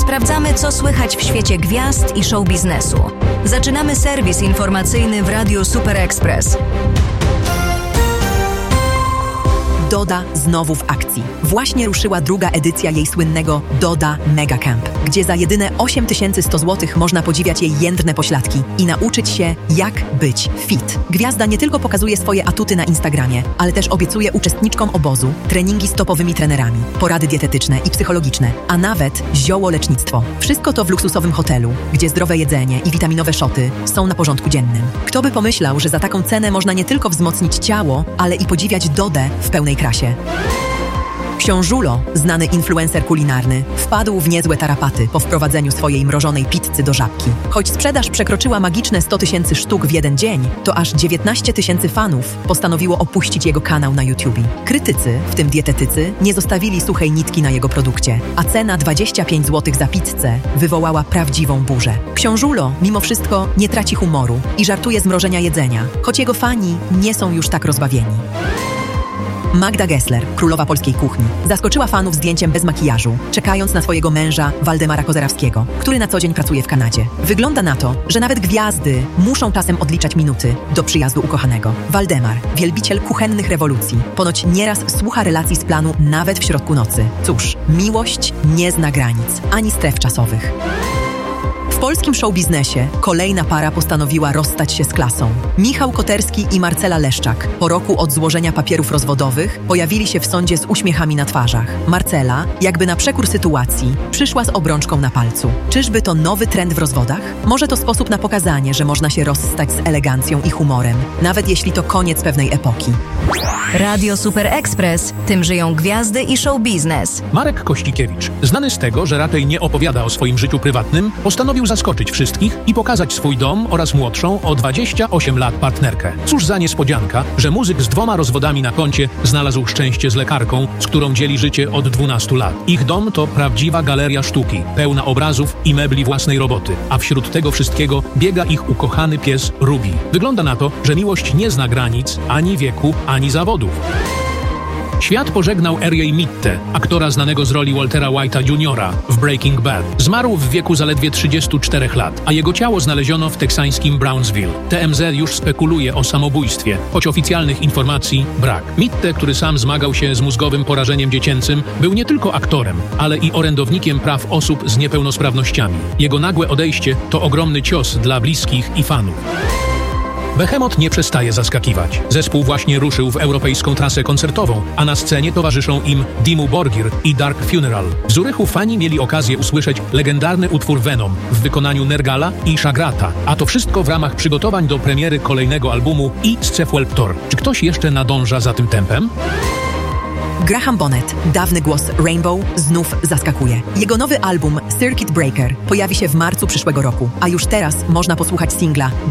Sprawdzamy, co słychać w świecie gwiazd i show biznesu. Zaczynamy serwis informacyjny w Radiu Super Express. Doda znowu w akcji. Właśnie ruszyła druga edycja jej słynnego Doda Mega Camp, gdzie za jedyne 8100 zł można podziwiać jej jędrne pośladki i nauczyć się, jak być fit. Gwiazda nie tylko pokazuje swoje atuty na Instagramie, ale też obiecuje uczestniczkom obozu treningi z topowymi trenerami, porady dietetyczne i psychologiczne, a nawet ziołolecznictwo. Wszystko to w luksusowym hotelu, gdzie zdrowe jedzenie i witaminowe szoty są na porządku dziennym. Kto by pomyślał, że za taką cenę można nie tylko wzmocnić ciało, ale i podziwiać Dodę w pełnej krasie. Książulo, znany influencer kulinarny, wpadł w niezłe tarapaty po wprowadzeniu swojej mrożonej pizzy do Żabki. Choć sprzedaż przekroczyła magiczne 100 000 sztuk w jeden dzień, to aż 19 000 fanów postanowiło opuścić jego kanał na YouTube. Krytycy, w tym dietetycy, nie zostawili suchej nitki na jego produkcie, a cena 25 zł za pizzę wywołała prawdziwą burzę. Książulo, mimo wszystko, nie traci humoru i żartuje z mrożenia jedzenia, choć jego fani nie są już tak rozbawieni. Magda Gessler, królowa polskiej kuchni, zaskoczyła fanów zdjęciem bez makijażu, czekając na swojego męża Waldemara Kozerawskiego, który na co dzień pracuje w Kanadzie. Wygląda na to, że nawet gwiazdy muszą czasem odliczać minuty do przyjazdu ukochanego. Waldemar, wielbiciel kuchennych rewolucji, ponoć nieraz słucha relacji z planu nawet w środku nocy. Cóż, miłość nie zna granic, ani stref czasowych. W polskim showbiznesie kolejna para postanowiła rozstać się z klasą. Michał Koterski i Marcela Leszczak po roku od złożenia papierów rozwodowych pojawili się w sądzie z uśmiechami na twarzach. Marcela, jakby na przekór sytuacji, przyszła z obrączką na palcu. Czyżby to nowy trend w rozwodach? Może to sposób na pokazanie, że można się rozstać z elegancją i humorem, nawet jeśli to koniec pewnej epoki. Radio Super Express. Tym żyją gwiazdy i show biznes. Marek Kościkiewicz, znany z tego, że raczej nie opowiada o swoim życiu prywatnym, postanowił zaskoczyć wszystkich i pokazać swój dom oraz młodszą o 28 lat partnerkę. Cóż za niespodzianka, że muzyk z 2 rozwodami na koncie znalazł szczęście z lekarką, z którą dzieli życie od 12 lat. Ich dom to prawdziwa galeria sztuki, pełna obrazów i mebli własnej roboty, a wśród tego wszystkiego biega ich ukochany pies Ruby. Wygląda na to, że miłość nie zna granic, ani wieku, ani zawodów. Świat pożegnał Ariel Mitte, aktora znanego z roli Waltera White'a Jr. w Breaking Bad. Zmarł w wieku zaledwie 34 lat, a jego ciało znaleziono w teksańskim Brownsville. TMZ już spekuluje o samobójstwie, choć oficjalnych informacji brak. Mitte, który sam zmagał się z mózgowym porażeniem dziecięcym, był nie tylko aktorem, ale i orędownikiem praw osób z niepełnosprawnościami. Jego nagłe odejście to ogromny cios dla bliskich i fanów. Behemoth nie przestaje zaskakiwać. Zespół właśnie ruszył w europejską trasę koncertową, a na scenie towarzyszą im Dimmu Borgir i Dark Funeral. W Zurychu fani mieli okazję usłyszeć legendarny utwór Venom w wykonaniu Nergala i Shagrata, a to wszystko w ramach przygotowań do premiery kolejnego albumu i Scepwelptor. Czy ktoś jeszcze nadąża za tym tempem? Graham Bonnet, dawny głos Rainbow, znów zaskakuje. Jego nowy album Circuit Breaker pojawi się w marcu przyszłego roku, a już teraz można posłuchać singla